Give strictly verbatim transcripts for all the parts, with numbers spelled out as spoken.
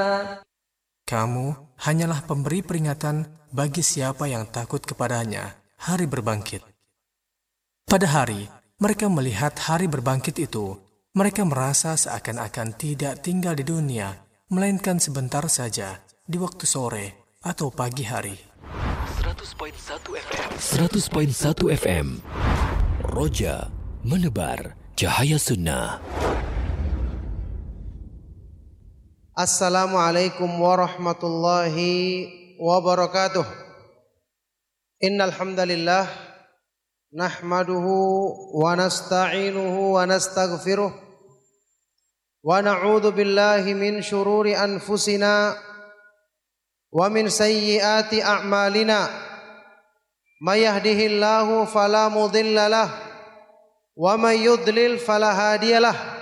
Kamu hanyalah pemberi peringatan bagi siapa yang takut kepadanya hari berbangkit. Pada hari mereka melihat hari berbangkit itu, mereka merasa seakan-akan tidak tinggal di dunia, melainkan sebentar saja di waktu sore atau pagi hari. seratus koma satu F M seratus koma satu F M Roja menebar cahaya sunnah. Assalamualaikum warahmatullahi wabarakatuh. Innal hamdalillah nahmaduhu wa nasta'inuhu wa nastaghfiruh wa na'udzu billahi min shururi anfusina wa min sayyiati a'malina. May yahdihillahu fala mudilla lahu wa may yudlil fala hadiyalah.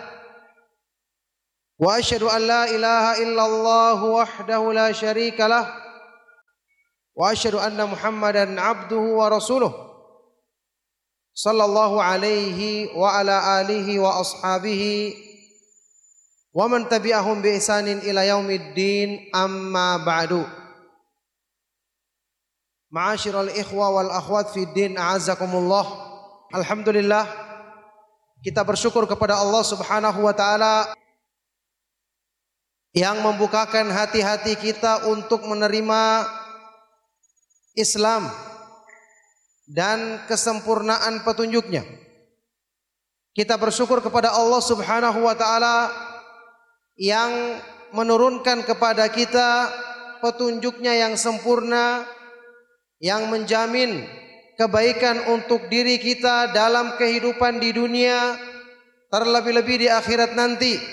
Wa asyhadu an la ilaha illallah wahdahu la syarika lah wa asyhadu anna Muhammadan abduhu wa rasuluh sallallahu alaihi wa ala alihi wa ashabihi wa man tabi'ahum bi ihsanin ila yaumiddin, amma ba'du. Ma'asyiral ikhwa wal akhwat fid din, a'azzakumullah. Alhamdulillah, kita bersyukur kepada Allah Subhanahu wa taala yang membukakan hati-hati kita untuk menerima Islam dan kesempurnaan petunjuknya. Kita bersyukur kepada Allah Subhanahu wa taala yang menurunkan kepada kita petunjuknya yang sempurna, yang menjamin kebaikan untuk diri kita dalam kehidupan di dunia, terlebih-lebih di akhirat nanti.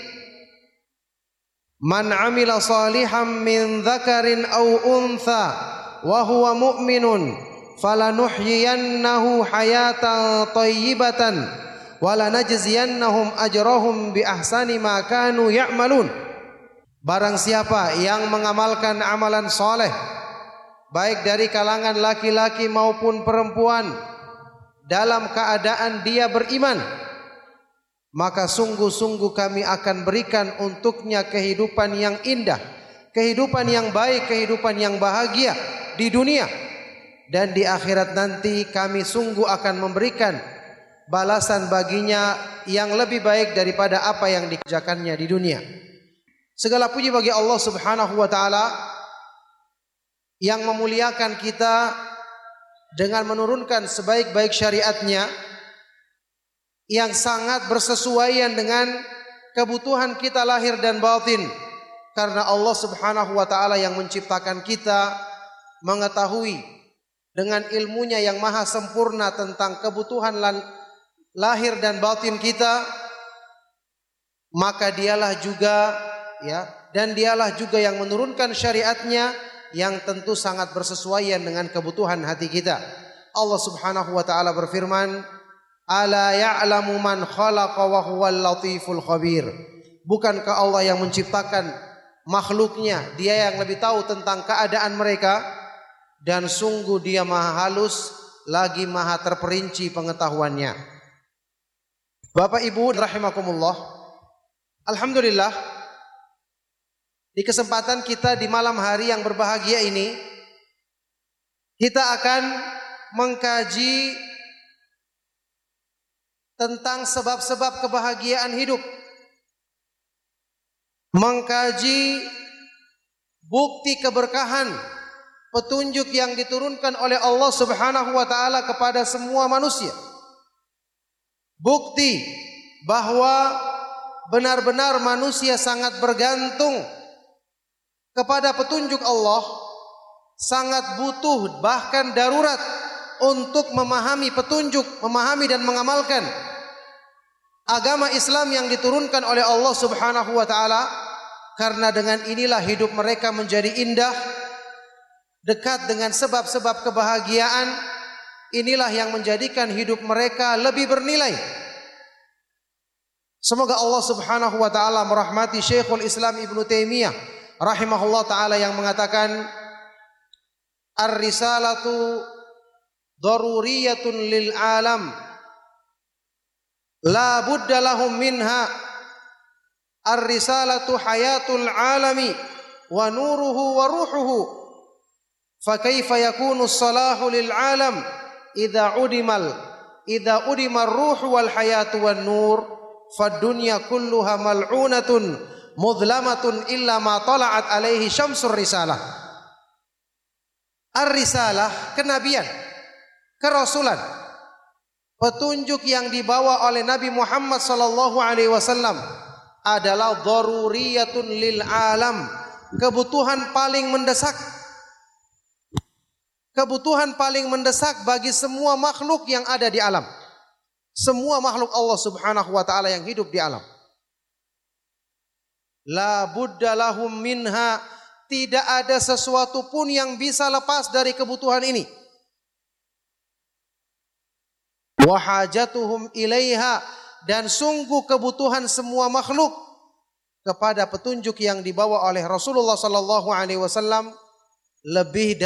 Man amila salihan min dzakarin aw untha wa huwa mu'minun falanuhyiyannahu hayatan thayyibatan wa lanajziyannahum ajrahum bi ahsani ma kanu ya'malun. Barang siapa yang mengamalkan amalan soleh, baik dari kalangan laki-laki maupun perempuan, dalam keadaan dia beriman, maka sungguh-sungguh kami akan berikan untuknya kehidupan yang indah, kehidupan yang baik, kehidupan yang bahagia di dunia. Dan di akhirat nanti kami sungguh akan memberikan balasan baginya yang lebih baik daripada apa yang dikerjakannya di dunia. Segala puji bagi Allah Subhanahu wa taala yang memuliakan kita dengan menurunkan sebaik-baik syariatnya, yang sangat bersesuaian dengan kebutuhan kita lahir dan batin. Karena Allah Subhanahu wa taala yang menciptakan kita mengetahui dengan ilmunya yang maha sempurna tentang kebutuhan lahir dan batin kita, maka dialah juga ya dan dialah juga yang menurunkan syariatnya yang tentu sangat bersesuaian dengan kebutuhan hati kita. Allah Subhanahu wa taala berfirman, ala ya'lamu man khalaqa wa huwal latiful khabir. Bukankah Allah yang menciptakan makhluknya, dia yang lebih tahu tentang keadaan mereka, dan sungguh dia maha halus lagi maha terperinci pengetahuannya. Bapak Ibu rahimakumullah, alhamdulillah, di kesempatan kita di malam hari yang berbahagia ini, kita akan mengkaji tentang sebab-sebab kebahagiaan hidup, mengkaji bukti keberkahan, petunjuk yang diturunkan oleh Allah Subhanahu wa taala kepada semua manusia. Bukti bahwa benar-benar manusia sangat bergantung kepada petunjuk Allah, sangat butuh bahkan darurat untuk memahami petunjuk, memahami dan mengamalkan agama Islam yang diturunkan oleh Allah Subhanahu wa taala. Karena dengan inilah hidup mereka menjadi indah, dekat dengan sebab-sebab kebahagiaan. Inilah yang menjadikan hidup mereka lebih bernilai. Semoga Allah Subhanahu wa taala merahmati Syekhul Islam Ibnu Taimiyah rahimahullah taala yang mengatakan, ar-risalatu daruriyatun lil alam la budda lahum minha. Ar-risalatu hayatul alami wa nuruhu wa ruhuhu. Fa kaifa yakunu as-salahu lil alam idza udimal idza udimar ruhu wal hayatu wan nur fad dunya kulluha mal'unatun mudlamatun illa ma tala'at alaihi syamsur risalah. Ar-risalah, kenabian, kerasulan, petunjuk yang dibawa oleh Nabi Muhammad sallallahu alaihi wasallam adalah daruriyatun lil alam, kebutuhan paling mendesak. Kebutuhan paling mendesak bagi semua makhluk yang ada di alam. Semua makhluk Allah Subhanahu wa taala yang hidup di alam. La budda lahum minha, tidak ada sesuatu pun yang bisa lepas dari kebutuhan ini. Wa hajatuhum ilaiha, dan sungguh kebutuhan semua makhluk kepada petunjuk yang dibawa oleh Rasulullah sallallahu alaihi wasallam lebih dari